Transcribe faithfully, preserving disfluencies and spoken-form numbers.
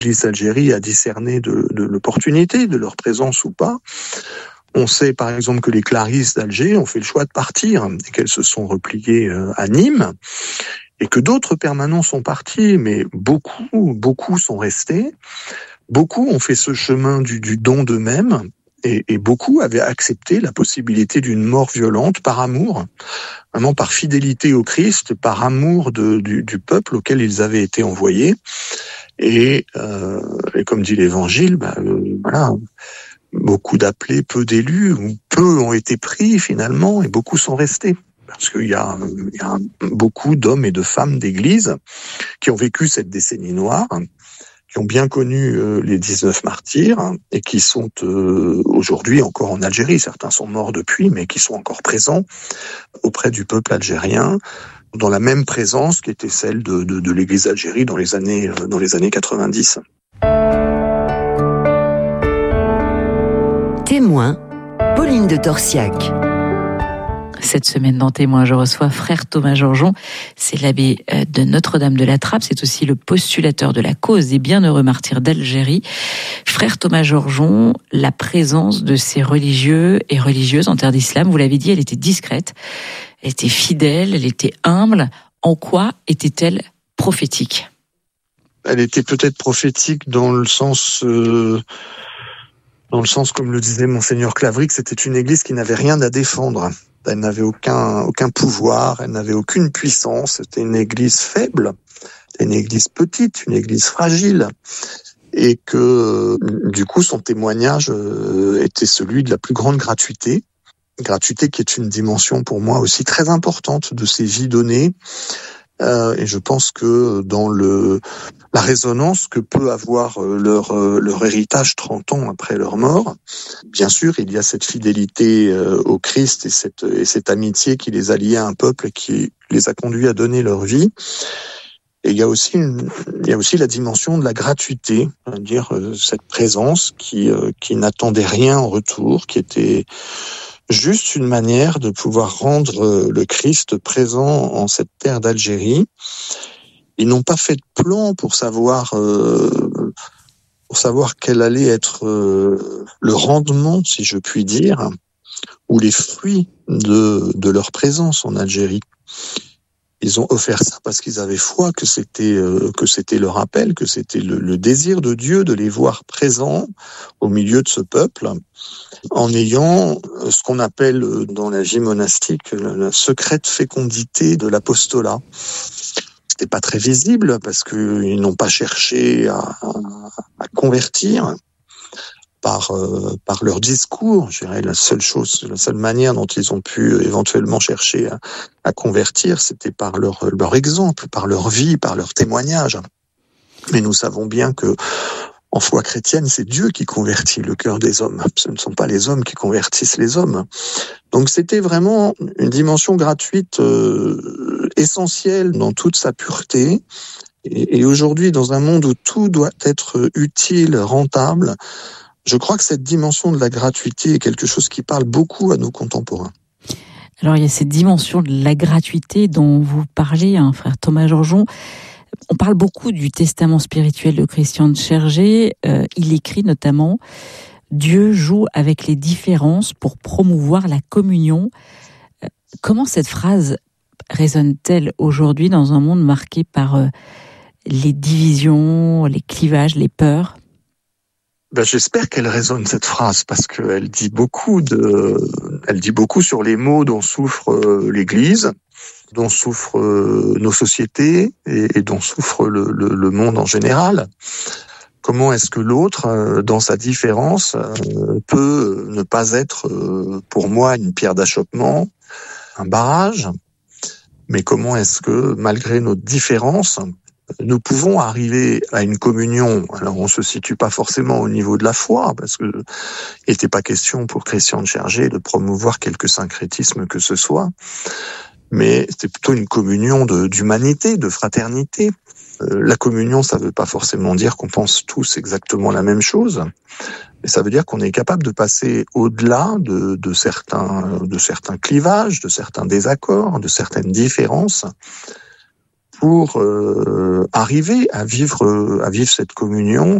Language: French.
l'Église d'Algérie a discerné de, de l'opportunité de leur présence ou pas. On sait par exemple que les Clarisses d'Alger ont fait le choix de partir et qu'elles se sont repliées à Nîmes et que d'autres permanents sont partis, mais beaucoup, beaucoup sont restés. Beaucoup ont fait ce chemin du, du don d'eux-mêmes et, et beaucoup avaient accepté la possibilité d'une mort violente par amour, vraiment par fidélité au Christ, par amour de, du, du peuple auquel ils avaient été envoyés. Et, euh, et comme dit l'Évangile, bah, euh, voilà, beaucoup d'appelés, peu d'élus, ou peu ont été pris finalement, et beaucoup sont restés. Parce qu'il y a, il y a beaucoup d'hommes et de femmes d'Église qui ont vécu cette décennie noire, qui ont bien connu euh, les dix-neuf martyrs, hein, et qui sont euh, aujourd'hui encore en Algérie. Certains sont morts depuis, mais qui sont encore présents auprès du peuple algérien, dans la même présence qui était celle de, de, de l'Église d'Algérie dans les années, euh, dans les années quatre-vingt-dix. Témoin, Pauline de Torsiac. Cette semaine dans Témoin, je reçois frère Thomas Georgeon. C'est l'abbé de Notre-Dame de la Trappe. C'est aussi le postulateur de la cause des bienheureux martyrs d'Algérie. Frère Thomas Georgeon, la présence de ces religieux et religieuses en terre d'islam, vous l'avez dit, elle était discrète, elle était fidèle, elle était humble. En quoi était-elle prophétique ? Elle était peut-être prophétique dans le sens... Euh... Dans le sens, comme le disait Monseigneur Claveric, c'était une église qui n'avait rien à défendre. Elle n'avait aucun, aucun pouvoir, elle n'avait aucune puissance. C'était une église faible, une église petite, une église fragile. Et que, du coup, son témoignage était celui de la plus grande gratuité. Gratuité qui est une dimension pour moi aussi très importante de ces vies données. Euh, et je pense que dans le la résonance que peut avoir leur leur héritage trente ans après leur mort, bien sûr, il y a cette fidélité euh, au Christ et cette et cette amitié qui les a liés à un peuple et qui les a conduits à donner leur vie. Et il y a aussi une, il y a aussi la dimension de la gratuité, c'est-à-dire euh, cette présence qui euh, qui n'attendait rien en retour, qui était juste une manière de pouvoir rendre le Christ présent en cette terre d'Algérie. Ils n'ont pas fait de plan pour savoir euh, pour savoir quel allait être euh, le rendement, si je puis dire, ou les fruits de de leur présence en Algérie. Ils ont offert ça parce qu'ils avaient foi que c'était euh, que c'était leur appel, que c'était le, le désir de Dieu de les voir présents au milieu de ce peuple, en ayant ce qu'on appelle dans la vie monastique la secrète fécondité de l'apostolat. C'était pas très visible parce qu'ils n'ont pas cherché à, à, à convertir. Par euh, par leur discours, je dirais la seule chose, la seule manière dont ils ont pu éventuellement chercher à, à convertir, c'était par leur leur exemple, par leur vie, par leur témoignage. Mais nous savons bien que en foi chrétienne, c'est Dieu qui convertit le cœur des hommes. Ce ne sont pas les hommes qui convertissent les hommes. Donc c'était vraiment une dimension gratuite euh, essentielle dans toute sa pureté. Et, et aujourd'hui, dans un monde où tout doit être utile, rentable, je crois que cette dimension de la gratuité est quelque chose qui parle beaucoup à nos contemporains. Alors il y a cette dimension de la gratuité dont vous parlez, hein, frère Thomas Georgeon. On parle beaucoup du testament spirituel de Christian de Chergé. Euh, il écrit notamment « Dieu joue avec les différences pour promouvoir la communion ». Euh, comment cette phrase résonne-t-elle aujourd'hui dans un monde marqué par euh, les divisions, les clivages, les peurs ? Ben, j'espère qu'elle résonne cette phrase parce qu'elle dit beaucoup de, elle dit beaucoup sur les maux dont souffre euh, l'Église, dont souffrent euh, nos sociétés et, et dont souffre le, le, le monde en général. Comment est-ce que l'autre, euh, dans sa différence, euh, peut ne pas être euh, pour moi une pierre d'achoppement, un barrage, mais comment est-ce que malgré notre différence, nous pouvons arriver à une communion. Alors, on se situe pas forcément au niveau de la foi, parce que il n'était pas question pour Christian de Chergé de promouvoir quelque syncrétisme que ce soit, mais c'était plutôt une communion de, d'humanité, de fraternité. Euh, la communion, ça veut pas forcément dire qu'on pense tous exactement la même chose, mais ça veut dire qu'on est capable de passer au-delà de, de certains, de certains clivages, de certains désaccords, de certaines différences, pour euh, arriver à vivre à vivre cette communion